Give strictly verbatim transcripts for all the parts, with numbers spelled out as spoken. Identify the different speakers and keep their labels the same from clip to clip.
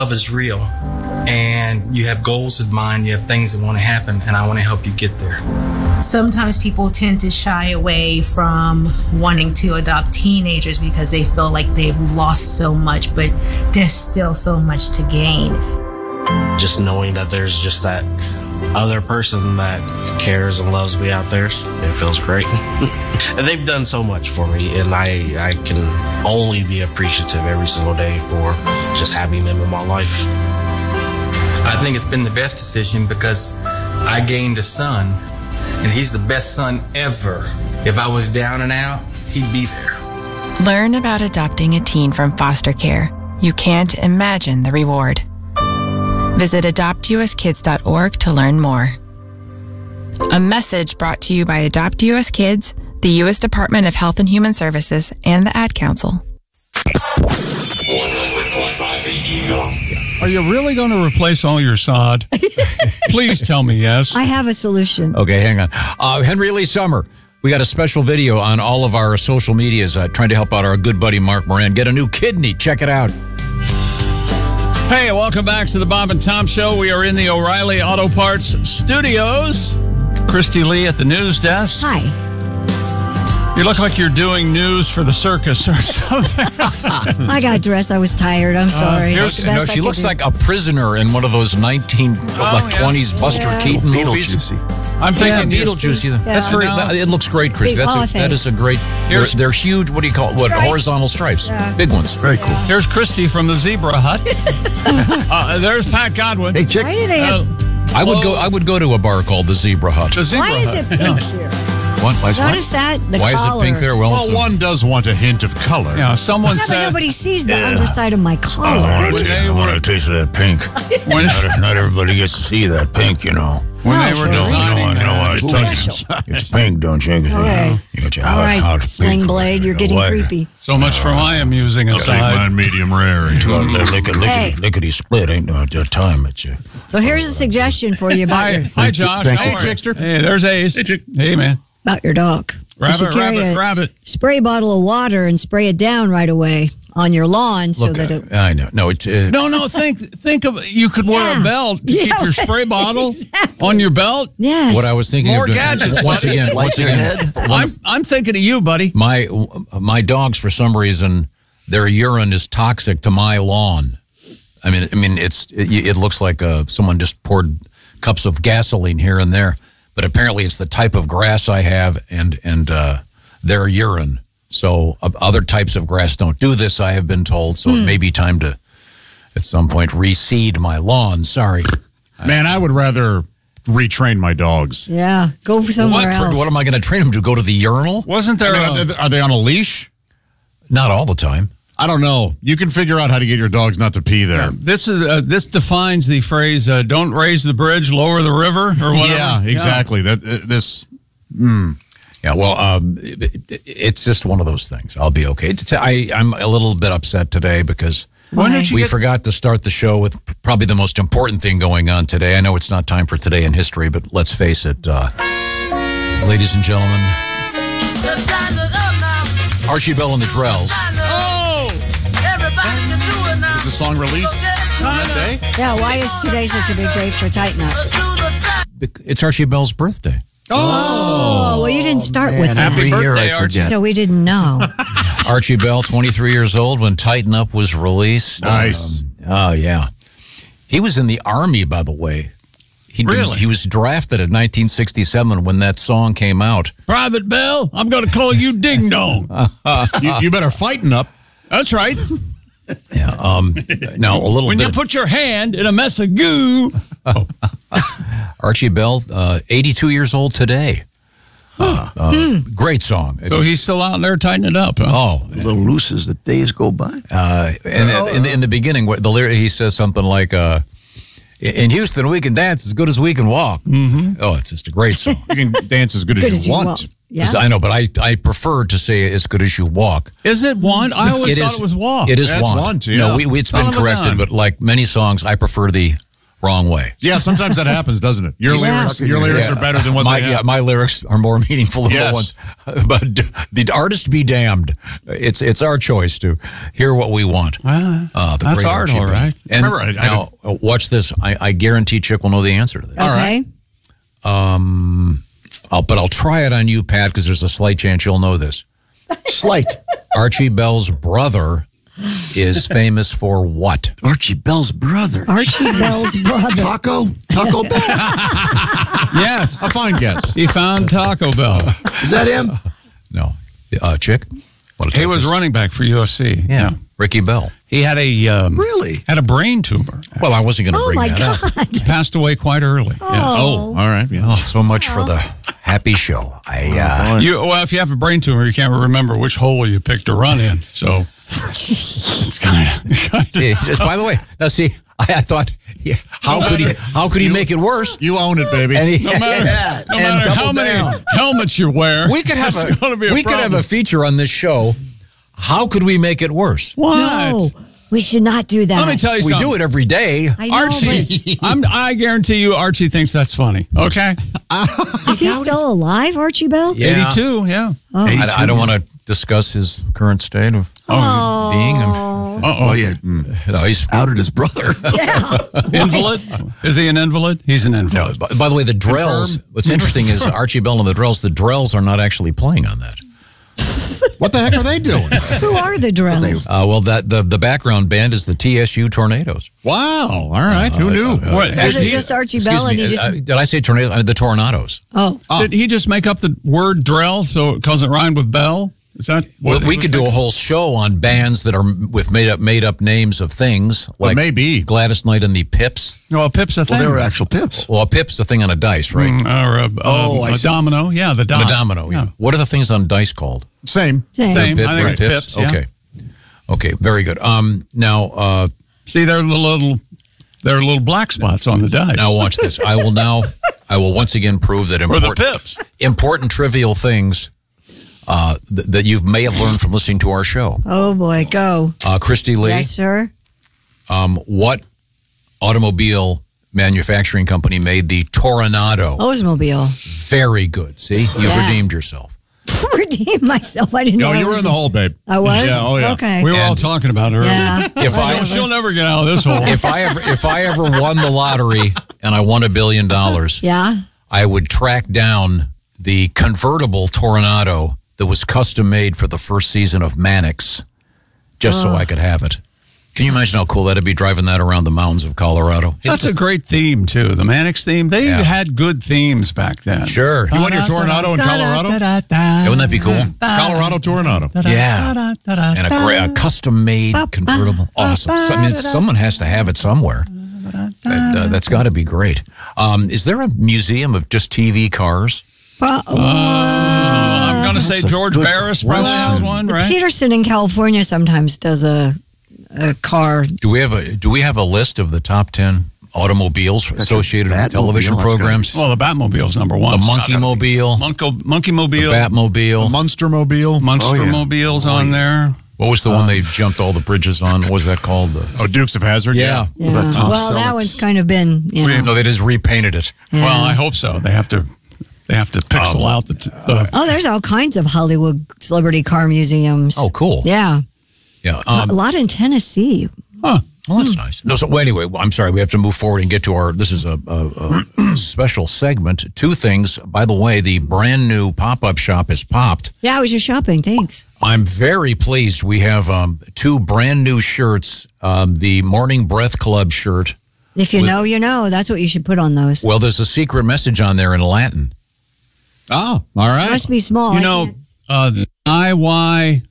Speaker 1: Love is real, and you have goals in mind, you have things that want to happen, and I want to help you get there.
Speaker 2: Sometimes people tend to shy away from wanting to adopt teenagers because they feel like they've lost so much, but there's still so much to gain.
Speaker 3: Just knowing that there's just that other person that cares and loves me out there, it feels great. And they've done so much for me, and I, I can only be appreciative every single day for just having them in my life.
Speaker 1: I think it's been the best decision because I gained a son, and he's the best son ever. If I was down and out, he'd be there.
Speaker 4: Learn about adopting a teen from foster care. You can't imagine the reward. Visit adopt u s kids dot org to learn more. A message brought to you by Adopt U S Kids, the U S Department of Health and Human Services, and the Ad Council.
Speaker 5: one hundred point five The Eagle.
Speaker 6: Are you really going to replace all your sod? Please tell me yes.
Speaker 7: I have a solution.
Speaker 8: Okay, hang on. Uh, Henry Lee Summer. We got a special video on all of our social medias uh, trying to help out our good buddy Mark Moran get a new kidney. Check it out.
Speaker 6: Hey, welcome back to the Bob and Tom Show. We are in the O'Reilly Auto Parts studios. Christy Lee at the news desk.
Speaker 7: Hi.
Speaker 6: You look like you're doing news for the circus or something.
Speaker 7: I got dressed. I was tired. I'm sorry.
Speaker 8: Uh,
Speaker 7: That's the
Speaker 8: no,
Speaker 7: best I
Speaker 8: she
Speaker 7: could
Speaker 8: looks
Speaker 7: do.
Speaker 8: like a prisoner in one of those nineteen
Speaker 6: Oh,
Speaker 8: like
Speaker 6: yeah.
Speaker 8: twenties Buster
Speaker 7: Yeah.
Speaker 8: Keaton movies.
Speaker 6: I'm
Speaker 8: Yeah,
Speaker 6: thinking
Speaker 8: Beetlejuice.
Speaker 7: Yeah.
Speaker 8: That's very.
Speaker 6: No.
Speaker 8: That, it looks great, Chris.
Speaker 7: Big-
Speaker 8: That's
Speaker 7: oh,
Speaker 8: a, that is a great. They're,
Speaker 6: Here's-
Speaker 8: they're huge. What do you call it? What
Speaker 7: Stripes.
Speaker 8: horizontal stripes?
Speaker 7: Yeah.
Speaker 8: Big ones. Very cool.
Speaker 6: Here's Christy from the Zebra Hut. uh, there's Pat Godwin.
Speaker 9: Hey, chick.
Speaker 7: Why do they have...
Speaker 6: Uh,
Speaker 8: I would
Speaker 6: Hello.
Speaker 8: go. I would go to a bar called the Zebra Hut.
Speaker 6: the Zebra
Speaker 7: Why is
Speaker 6: Hut.
Speaker 7: it pink here?
Speaker 8: What? Why is what?
Speaker 7: Notice that? The
Speaker 8: Why is
Speaker 7: collar.
Speaker 8: it pink there? Well,
Speaker 9: Well,
Speaker 8: it's a-
Speaker 9: one does want a hint of color.
Speaker 6: Yeah, someone
Speaker 7: Yeah, but
Speaker 6: said
Speaker 7: nobody sees the underside of my collar.
Speaker 6: when they
Speaker 10: I want
Speaker 6: were
Speaker 10: a taste of that pink.
Speaker 6: when,
Speaker 10: Not, not everybody gets to see that pink, you know.
Speaker 6: when
Speaker 7: No,
Speaker 6: they were
Speaker 7: sure.
Speaker 10: You know,
Speaker 6: designing
Speaker 10: you know what
Speaker 6: that.
Speaker 10: it's like. It's pink, don't you? 'Cause,
Speaker 7: Okay.
Speaker 10: You got your
Speaker 7: All
Speaker 10: hot,
Speaker 7: right,
Speaker 10: hot
Speaker 7: Sling
Speaker 10: pink
Speaker 7: Blade, you're getting
Speaker 10: white.
Speaker 7: creepy.
Speaker 6: So much for my amusing
Speaker 9: I'll take
Speaker 6: aside.
Speaker 9: mine medium rare.
Speaker 10: Well, lickety, lickety,
Speaker 7: Hey.
Speaker 10: lickety split ain't no at that time. It's uh,
Speaker 7: So here's a suggestion for you about,
Speaker 6: Hi,
Speaker 7: your,
Speaker 6: hi, Josh.
Speaker 9: Thank
Speaker 6: How
Speaker 9: you,
Speaker 6: are you?
Speaker 9: Chickster.
Speaker 6: Hey, there's Ace. Hey, hey man.
Speaker 7: about your dog. You should
Speaker 6: Rabbit,
Speaker 7: carry
Speaker 6: rabbit,
Speaker 7: a
Speaker 6: rabbit.
Speaker 7: spray bottle of water and spray it down right away on your lawn so
Speaker 8: Look,
Speaker 7: that
Speaker 8: uh,
Speaker 7: it...
Speaker 8: I know. No, it's uh,
Speaker 6: No, no. Think, think of you could wear
Speaker 7: Yeah.
Speaker 6: a belt to
Speaker 7: Yeah,
Speaker 6: keep your spray bottle
Speaker 7: exactly.
Speaker 6: on your belt.
Speaker 7: Yes.
Speaker 8: what I was thinking
Speaker 6: More
Speaker 8: of doing.
Speaker 6: gadgets,
Speaker 8: once
Speaker 6: buddy.
Speaker 8: again, once again,
Speaker 6: I'm, I'm thinking of you, buddy.
Speaker 8: my my dogs for some reason their urine is toxic to my lawn. I mean, I mean, it's it, it looks like uh, someone just poured cups of gasoline here and there, but apparently it's the type of grass I have and and uh, their urine. So uh, other types of grass don't do this, I have been told. So it may be time to, at some point, reseed my lawn. Sorry.
Speaker 9: Man, I would rather retrain my dogs.
Speaker 7: Yeah, go somewhere
Speaker 8: What,
Speaker 7: else.
Speaker 8: what am I going to train them to go to the urinal?
Speaker 6: Wasn't
Speaker 9: I
Speaker 6: there?
Speaker 9: mean,
Speaker 6: a,
Speaker 9: are, they, are they on a leash?
Speaker 8: Not all the time.
Speaker 9: I don't know. You can figure out how to get your dogs not to pee there.
Speaker 6: this is uh, this defines the phrase uh, "Don't raise the bridge, lower the river" or whatever.
Speaker 9: Yeah, exactly. That uh, this. Mm.
Speaker 8: Yeah, well, um, it, it, it's just one of those things. I'll be okay. It's, I, I'm a little bit upset today because
Speaker 6: When did you
Speaker 8: we
Speaker 6: get-
Speaker 8: forgot to start the show with probably the most important thing going on today. I know it's not time for Today in History, but let's face it, uh, ladies and gentlemen, Archie Bell and the Drells.
Speaker 9: Was the song released on that day?
Speaker 7: Yeah, why is today such a big day for Tighten Up?
Speaker 8: It's Archie Bell's birthday.
Speaker 7: Oh, well, you didn't start with that.
Speaker 6: Happy
Speaker 9: year
Speaker 6: birthday,
Speaker 9: I
Speaker 6: Archie.
Speaker 9: forget.
Speaker 7: So we didn't know.
Speaker 8: Archie Bell, twenty-three years old when Tighten Up was released.
Speaker 9: Nice.
Speaker 8: Um, oh, yeah. He was in the Army, by the way. He'd been-
Speaker 6: Really?
Speaker 8: he was drafted in nineteen sixty-seven when that song came out.
Speaker 6: Private Bell, I'm going to call you Ding Dong.
Speaker 9: you, you better fighten up.
Speaker 6: That's right.
Speaker 8: Yeah. Um, now, a little
Speaker 6: When
Speaker 8: bit.
Speaker 6: you put your hand in a mess of goo.
Speaker 8: Archie Bell, uh, eighty-two years old today. Uh, uh, great song.
Speaker 6: So he's still out there tightening it up, huh?
Speaker 8: Oh,
Speaker 10: a little loose as the days go by.
Speaker 8: uh, and in, the, in the beginning, what- the lyric he says something like, uh, "In Houston, we can dance as good as we can walk." Mm-hmm. Oh, it's just a great song.
Speaker 9: You can dance as good,
Speaker 7: Good
Speaker 9: as,
Speaker 7: as
Speaker 9: you
Speaker 7: you
Speaker 9: want.
Speaker 7: want. Yeah.
Speaker 8: I know, but I, I prefer to say as good as you walk.
Speaker 6: Is it one? I always
Speaker 8: It
Speaker 6: thought
Speaker 8: is-
Speaker 6: it was walk.
Speaker 8: It is
Speaker 9: That's
Speaker 8: want.
Speaker 9: want,
Speaker 8: No,
Speaker 9: yeah.
Speaker 8: we, we, it's
Speaker 6: Son
Speaker 8: been
Speaker 6: of a
Speaker 8: corrected,
Speaker 6: gun.
Speaker 8: but like many songs, I prefer the wrong way.
Speaker 9: Yeah, sometimes that happens, doesn't it? Your
Speaker 7: Yeah.
Speaker 9: lyrics, your lyrics
Speaker 8: Yeah.
Speaker 9: are better than what
Speaker 8: my,
Speaker 9: they
Speaker 8: yeah,
Speaker 9: have.
Speaker 8: my lyrics are more meaningful than
Speaker 9: Yes.
Speaker 8: the ones. But the artist be damned. It's it's our choice to hear what we want.
Speaker 6: Well,
Speaker 8: Uh, the
Speaker 6: that's
Speaker 8: great
Speaker 6: art,
Speaker 8: Archie
Speaker 6: all
Speaker 8: Bell.
Speaker 6: right.
Speaker 8: And
Speaker 9: Remember, I- I
Speaker 8: now, uh, watch this. I, I guarantee Chick will know the answer to this.
Speaker 7: Okay.
Speaker 8: Um, I'll, but I'll try it on you, Pat, because there's a slight chance you'll know this.
Speaker 10: Slight.
Speaker 8: Archie Bell's brother is famous for what?
Speaker 10: Archie Bell's brother.
Speaker 7: Archie Bell's brother.
Speaker 10: Taco? Taco Bell?
Speaker 6: Yes.
Speaker 9: A fine guess.
Speaker 6: He found Taco Bell.
Speaker 10: Is that him?
Speaker 8: No. Uh, Chick? Wanna
Speaker 6: He
Speaker 8: take
Speaker 6: was
Speaker 8: this?
Speaker 6: running back for U S C.
Speaker 8: Yeah. Ricky Bell.
Speaker 6: He had a um,
Speaker 10: Really?
Speaker 6: had a brain tumor.
Speaker 8: Well, I wasn't going to
Speaker 7: Oh
Speaker 8: bring
Speaker 7: my
Speaker 8: that up.
Speaker 7: God.
Speaker 6: He passed away quite early.
Speaker 9: Oh, all right. Yeah.
Speaker 8: Oh, so much for the happy show. I uh,
Speaker 6: Yeah. You, well, if you have a brain tumor, you can't remember which hole you picked to run in. So it's kind of.
Speaker 8: Yeah, just- by the way, now see, I, I thought, yeah, how could he? How could he make it worse?
Speaker 9: You own it, baby.
Speaker 8: And he,
Speaker 6: No matter, no
Speaker 8: and
Speaker 6: matter how
Speaker 8: double
Speaker 6: many
Speaker 8: down.
Speaker 6: helmets you wear,
Speaker 8: We could have
Speaker 6: that's
Speaker 8: a
Speaker 6: gonna be a
Speaker 8: we could have
Speaker 6: problem.
Speaker 8: a feature on this show. How could we make it worse?
Speaker 6: What?
Speaker 7: No, we should not do that.
Speaker 6: Let me tell you
Speaker 8: We
Speaker 6: something.
Speaker 8: do it every day.
Speaker 7: I know,
Speaker 6: Archie, I'm, I guarantee you, Archie thinks that's funny. Okay,
Speaker 7: but is he still alive, Archie Bell?
Speaker 8: Yeah.
Speaker 6: eighty-two. Yeah.
Speaker 8: I, I don't want to discuss his current state of
Speaker 7: Oh.
Speaker 8: being.
Speaker 10: Oh, yeah. Mm.
Speaker 8: No, he's
Speaker 10: Outed his brother.
Speaker 6: Invalid? Is he an invalid? He's an
Speaker 8: no,
Speaker 6: invalid.
Speaker 8: by, by the way, the Drells. What's interesting is Archie Bell and the Drells. The Drells are not actually playing on that.
Speaker 9: What the heck are they doing?
Speaker 7: Who are the Drells?
Speaker 8: Uh, well, that the the background band is the T S U Tornadoes.
Speaker 9: Wow. All right. Who knew?
Speaker 6: What,
Speaker 7: Is
Speaker 6: did,
Speaker 7: it
Speaker 6: he,
Speaker 7: just Archie
Speaker 8: Excuse
Speaker 7: Bell
Speaker 8: me,
Speaker 7: and he just...
Speaker 8: uh, did I say tornadoes? Uh, the Tornadoes.
Speaker 7: oh.
Speaker 6: did he just make up the word Drell so because it rhymed with Bell? Is that
Speaker 8: Well,
Speaker 6: what
Speaker 8: we
Speaker 6: he
Speaker 8: could
Speaker 6: was
Speaker 8: do a
Speaker 6: thinking?
Speaker 8: whole show on bands that are with made up made up names of things,
Speaker 9: Well,
Speaker 8: like
Speaker 9: maybe.
Speaker 8: Gladys Knight and the Pips.
Speaker 6: Well, Pip's a thing.
Speaker 10: Well, they were actual Pips.
Speaker 8: Well, a Pip's the thing on a dice, right?
Speaker 6: Mm, or a,
Speaker 10: Oh,
Speaker 6: um,
Speaker 10: I
Speaker 6: a
Speaker 10: see.
Speaker 6: domino. Yeah, the
Speaker 8: On
Speaker 6: dom.
Speaker 8: a domino. Yeah. What are the things on dice called?
Speaker 9: Same.
Speaker 7: Same.
Speaker 6: Same.
Speaker 8: Pip-
Speaker 6: I think
Speaker 8: right,
Speaker 6: it's Pips. yeah.
Speaker 8: Okay. Okay. Very good. Um. Now. Uh.
Speaker 6: See, there are the little, there are little black spots on the dice.
Speaker 8: Now watch this. I will now. I will once again prove that
Speaker 6: Or the
Speaker 8: important
Speaker 6: Pips.
Speaker 8: important trivial things. Uh, th- that you may have learned from listening to our show.
Speaker 7: Oh, boy. Go.
Speaker 8: Uh, Christy Lee,
Speaker 7: Yes, sir.
Speaker 8: um, what automobile manufacturing company made the Toronado?
Speaker 7: Oldsmobile.
Speaker 8: Very good. See, you've
Speaker 7: Yeah.
Speaker 8: redeemed yourself.
Speaker 7: Redeem myself. I didn't know.
Speaker 9: No,
Speaker 7: I
Speaker 9: you were
Speaker 7: was-
Speaker 9: in the hole, babe.
Speaker 7: I was?
Speaker 9: Yeah, oh, yeah.
Speaker 7: Okay.
Speaker 6: We were all
Speaker 8: And-
Speaker 6: talking about her.
Speaker 7: yeah.
Speaker 8: If I
Speaker 6: She'll, she'll never get out of this hole.
Speaker 8: if I ever if I ever won the lottery and I won a billion dollars,
Speaker 7: Yeah.
Speaker 8: I would track down the convertible Toronado that was custom made for the first season of Mannix, just so I could have it. Can you imagine how cool that'd be driving that around the mountains of Colorado?
Speaker 6: That's a great theme, too. The Mannix theme. They
Speaker 8: Yeah.
Speaker 6: had good themes back then.
Speaker 8: Sure.
Speaker 9: You won your Tornado in Colorado?
Speaker 8: Yeah, wouldn't that be cool?
Speaker 9: Colorado Tornado.
Speaker 8: Yeah. And a great, a custom made convertible. Awesome. So, I mean, someone has to have it somewhere. That, uh, that's got to be great. Um, is there a museum of just T V cars?
Speaker 7: Well,
Speaker 6: Uh, I'm going to say
Speaker 10: That's a
Speaker 6: George
Speaker 10: good
Speaker 6: Barris probably
Speaker 10: question.
Speaker 6: has one, right?
Speaker 7: Peterson in California sometimes does a, a car.
Speaker 8: Do we have a Do we have a list of the top ten automobiles associated with
Speaker 10: Batmobile,
Speaker 8: television
Speaker 10: that's gotta
Speaker 8: programs?
Speaker 6: Well, the Batmobile's number one.
Speaker 8: The Monkey Mobile,
Speaker 6: Monkey, Monkey
Speaker 8: the
Speaker 6: Mobile.
Speaker 8: Batmobile.
Speaker 9: Munster Mobile.
Speaker 6: Monster
Speaker 10: Oh, yeah.
Speaker 6: Mobile's on there.
Speaker 8: What was the one they jumped all the bridges on? What was that called? The,
Speaker 9: Oh, Dukes of Hazzard.
Speaker 8: yeah.
Speaker 7: Yeah.
Speaker 10: about Tom
Speaker 7: Well, that
Speaker 10: Selleck's?
Speaker 7: one's kind of been, you know.
Speaker 8: No, they just repainted it.
Speaker 7: Yeah.
Speaker 6: Well, I hope so. They have to. They have to pixel out the. T- the
Speaker 7: Oh, there's all kinds of Hollywood celebrity car museums.
Speaker 8: Oh, cool.
Speaker 7: Yeah.
Speaker 8: Yeah.
Speaker 7: a
Speaker 8: Um,
Speaker 7: lot in Tennessee.
Speaker 8: well, that's nice. No, so well, anyway, I'm sorry. We have to move forward and get to our. This is a, a, a special segment. Two things. By the way, the brand new pop up shop has popped.
Speaker 7: Yeah, I was just shopping. Thanks.
Speaker 8: I'm very pleased. We have um, two brand new shirts. Um, the Morning Breath Club shirt.
Speaker 7: If you
Speaker 8: With-
Speaker 7: know, you know. That's what you should put on those.
Speaker 8: Well, there's a secret message on there in Latin.
Speaker 9: Oh, all right.
Speaker 7: Must be small.
Speaker 6: you
Speaker 7: I
Speaker 6: know,
Speaker 7: can't-
Speaker 6: uh, I Y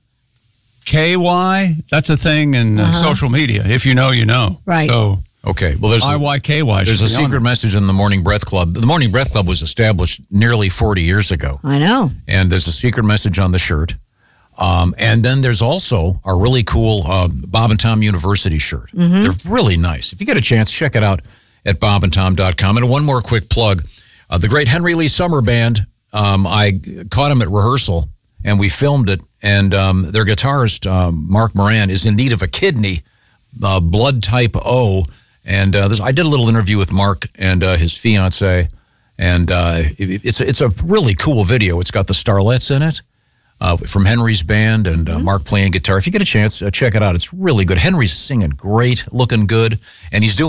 Speaker 6: K Y. That's a thing in uh, social media. If you know, you know.
Speaker 7: Right.
Speaker 6: So
Speaker 8: Okay. Well, there's
Speaker 6: I
Speaker 8: a,
Speaker 6: Y K Y.
Speaker 8: there's a secret message in the Morning Breath Club. The Morning Breath Club was established nearly forty years ago.
Speaker 7: I know.
Speaker 8: And there's a secret message on the shirt. Um, and then there's also a really cool uh, Bob and Tom University shirt. They're really nice. If you get a chance, check it out at bob and tom dot com. And one more quick plug. Uh, the great Henry Lee Summer Band, um, I caught him at rehearsal, and we filmed it. And um, their guitarist, um, Mark Moran, is in need of a kidney, uh, blood type O, And uh, this, I did a little interview with Mark and uh, his fiance, and uh, it, it's it's a really cool video. It's got the Starlets in it uh, from Henry's band and uh, Mark playing guitar. If you get a chance, uh, check it out. It's really good. Henry's singing great, looking good, and he's doing.